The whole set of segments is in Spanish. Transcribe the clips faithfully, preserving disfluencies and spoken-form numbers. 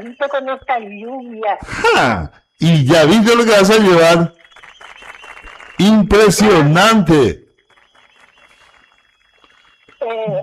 calorcito con esta lluvia. ¡Ja! Y ya viste lo que vas a llevar. Impresionante. Eh,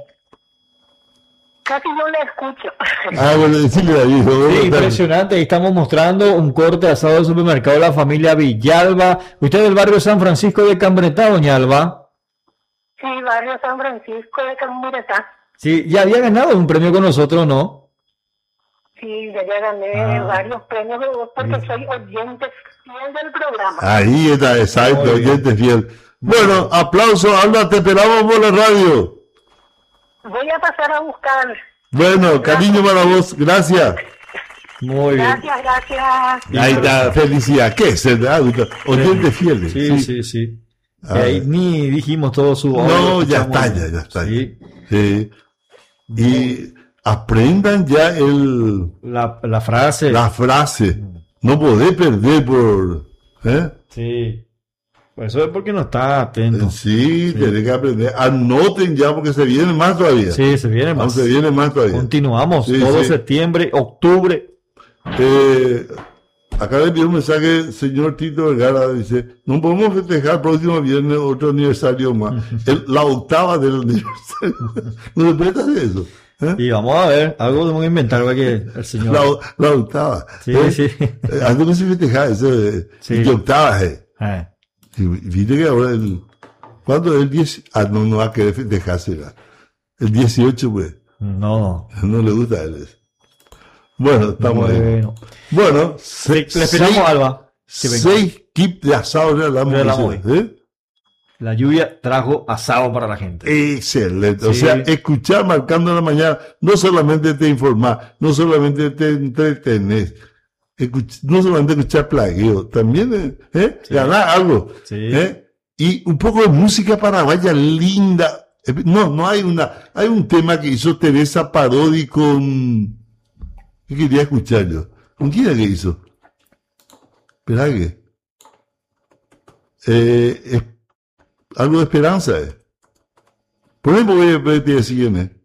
casi no le escucho. Ah, bueno, decirle a David. Sí, impresionante. Ahí estamos mostrando un corte asado del supermercado de la familia Villalba. Usted es del barrio San Francisco de Cambretá, doña Alba. Sí, barrio San Francisco de Cambretá. Sí, ya había ganado un premio con nosotros, ¿no? Sí, ya, ya gané Ah. varios premios porque soy oyente fiel del programa. Ahí está, exacto, Muy bien. oyente fiel. Bueno, aplauso, Alba, te esperamos por la radio. Voy a pasar a buscar. Bueno, cariño para vos, gracias. Muy bien. Gracias, gracias. Ahí está, felicidad. ¿Qué es el auto? Oyente fiel. Sí, sí, sí. Ah. Y ahí ni dijimos todo su... No, obra, ya escuchamos- está, ya, ya está. Sí. Sí. Y aprendan ya el, La, la frase. la frase. No podés perder por... ¿eh? Sí. Pues eso es porque no está atento. Sí, tenés que aprender. Anoten ya porque se viene más todavía. Sí, se viene Aún más. se viene más todavía. Continuamos. Sí, todo sí. septiembre, octubre. Eh, acá le envió un mensaje, señor Tito Vergara, dice, no podemos festejar el próximo viernes otro aniversario más. El- la octava del aniversario. ¿No se puede hacer eso? ¿Eh? Y vamos a ver, algo tenemos que inventar para que el señor... La, la octava. Sí, ¿Eh? sí. Eh, Antes no se festejaba eso. Eh, Sí. ¿Y qué octava es? Eh, Y viste que ahora el... ¿Cuándo es el diez? Ah, no, no va a querer festejarse. ¿verdad? El dieciocho, pues. no. No le gusta a él eso. Bueno, estamos ahí. Bueno. Bueno, Sí, le esperamos, seis- Alba. Que venga. Seis kits de asado le hablamos. Regalamos ¿eh? La lluvia trajo asado para la gente. Excelente. O Sí. sea, escuchar marcando en la mañana no solamente te informa, no solamente te entretenés, escuch- no solamente escuchar plagueo, también eh, ¿eh? Sí. ganar algo. Sí. ¿eh? Y un poco de música paraguaya linda. Eh, No, no hay una. Hay un tema que hizo Teresa Parodi con. ¿Qué quería escuchar yo? ¿Con quién era que hizo? Espera que. Eh, es- algo de esperanza, eh. Por ejemplo, voy a pedir si quién es.